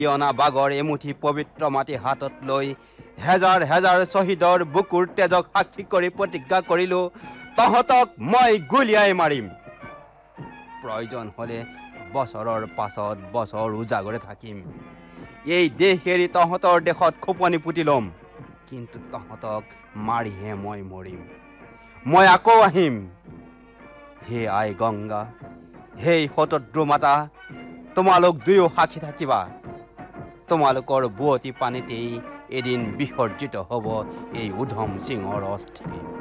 অনা বাগৰ এমুঠি পবিত্ৰ মাটি হাতত লৈ হেজাৰ হেজাৰ শ্বহীদৰ বুকুৰ তেজক সাক্ষী কৰি প্ৰতিজ্ঞা কৰিলোঁ, তহঁতক মই গুলিয়াই মাৰিম। প্ৰয়োজন হ'লে বছৰৰ পাছত বছৰ উজাগৰে থাকিম। এই দেশ এৰি তহঁতৰ দেশত খোপনি পুতি ল'ম, কিন্তু তহঁতক মাৰিহে মই মৰিম। মই আকৌ আহিম। হে আই গংগা, হে শতদ্ৰু মাতা, তোমালোক দুয়ো সাক্ষী থাকিবা। তোমালোকৰ বুৱতী পানীতেই এদিন বিসৰ্জিত হ'ব এই উধম সিঙৰ অস্থি।